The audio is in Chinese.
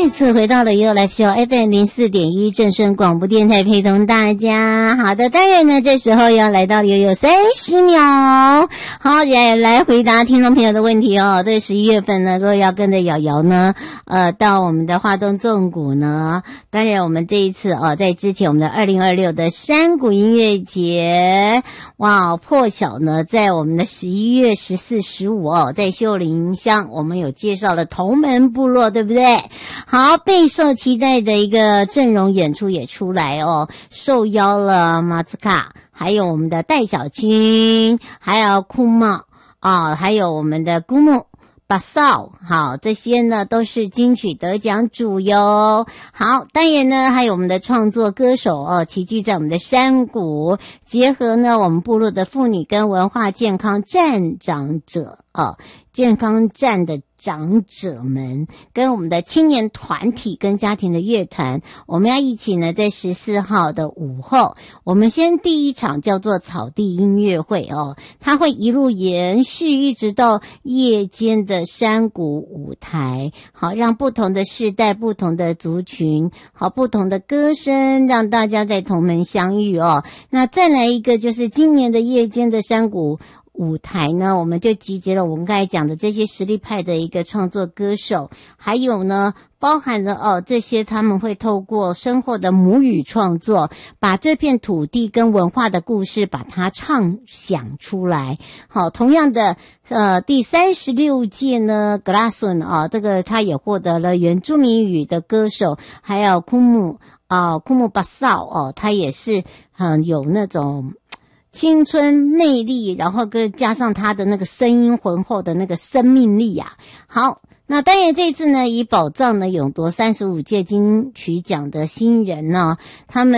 再次回到了 You Live Show FM 04.1正声广播电台，陪同大家。好的，当然呢，这时候要来到悠悠30秒，好，也来回答听众朋友的问题哦。这11月份呢，如果要跟着瑶瑶呢，到我们的花东纵谷呢，当然我们这一次哦，在之前我们的2026的山谷音乐节，哇，破晓呢，在我们的11月14、15哦，在秀林乡，我们有介绍了同门部落，对不对？好，备受期待的一个阵容演出也出来哦，受邀了马兹卡，还有我们的戴小青，还有库茂啊，还有我们的姑木巴少，好，这些呢都是金曲得奖主哟。好，当然呢还有我们的创作歌手哦，齐聚在我们的山谷，结合呢我们部落的妇女跟文化健康站长者哦，健康站的长者们跟我们的青年团体跟家庭的乐团，我们要一起呢在14号的午后，我们先第一场叫做草地音乐会哦，它会一路延续一直到夜间的山谷舞台，好，让不同的世代、不同的族群，好，不同的歌声，让大家在同门相遇哦。那再来一个就是今年的夜间的山谷舞台呢，我们就集结了我们刚才讲的这些实力派的一个创作歌手，还有呢包含了这些他们会透过深厚的母语创作，把这片土地跟文化的故事把它唱响出来。好，同样的第36届呢格拉顺这个他也获得了原住民语的歌手，还有库木巴少他也是有那种青春魅力，然后跟加上他的那个声音浑厚的那个生命力啊。好，那当然这次呢以宝藏呢勇夺35届金曲奖的新人呢，他们